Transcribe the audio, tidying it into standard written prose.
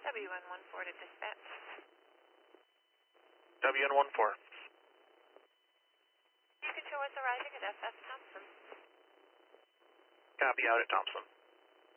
WN14 to dispatch. WN14. You can show us arriving at FF Thompson. Copy out at Thompson.